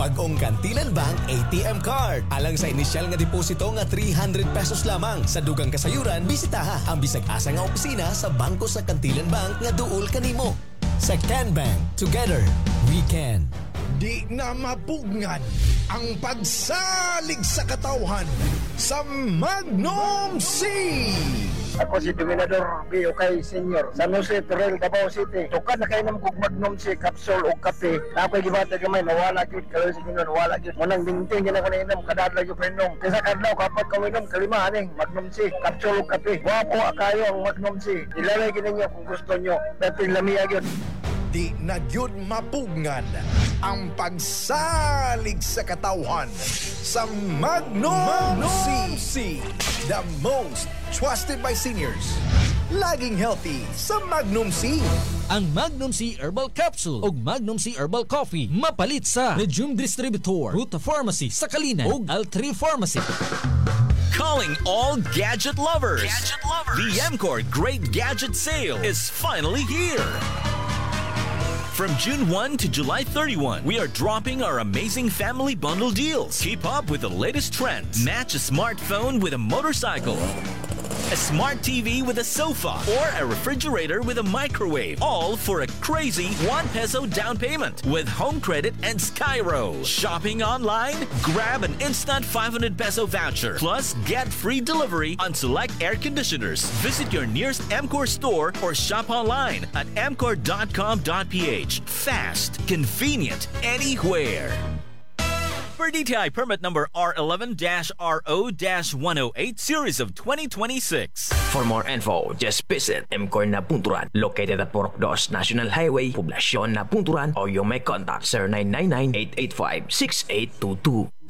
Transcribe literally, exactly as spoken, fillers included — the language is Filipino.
Pag-ong Kantilan Bank A T M card. Alang sa inisyal nga deposito nga three hundred pesos lamang. Sa dugang kasayuran, bisitaha ang bisag asa nga opisina sa bangko sa Kantilan Bank nga duol kanimo. Sa CanBank, together we can. Di na mapugngan ang pagsalig sa katawhan sa Magnom C. Ako si Dominador B. Ukay Senior, San Jose, Torrel, Davao City. Tukad na kayo naman kong Magnom C, capsule o kape. Ako'y gibata gamay, nawala yun. Kaloy sa kinyo, nawala yun. Munang binting, yun ako na inom, kadadla yung pinom. Kaya sa kadlaw, kapag kawinom, kalimahan eh, Magnom C, capsule o kape. Wapo akayo ang Magnom C. Ilalay ninyo kung gusto nyo. Dati lamia yun. Di na yun mapugngan ang pagsalig sa katawhan sa Magnom C. The most trusted by seniors. Laging healthy sa Magnom C. Ang Magnom C Herbal Capsule o Magnom C Herbal Coffee mapalit sa Regium Distributor, Ruta Pharmacy sa Kalinan o Altri Pharmacy. Calling all gadget lovers. Gadget lovers. The Emcor Great Gadget Sale is finally here. From June first to July thirty-first, we are dropping our amazing family bundle deals. Keep up with the latest trends. Match a smartphone with a motorcycle, a smart T V with a sofa, or a refrigerator with a microwave, all for a crazy one peso down payment with Home Credit and Skyro. Shopping online? Grab an instant five hundred peso voucher, plus get free delivery on select air conditioners. Visit your nearest Emcor store or shop online at emcor dot com dot p h. Fast, convenient, anywhere. For D T I permit number R eleven R O one oh eight series of twenty twenty-six. For more info, just visit Emcor na Punturan, located at Purok dos National Highway, Poblacion na Punturan, or you may contact zero nine nine nine, eight eight five, six eight two two.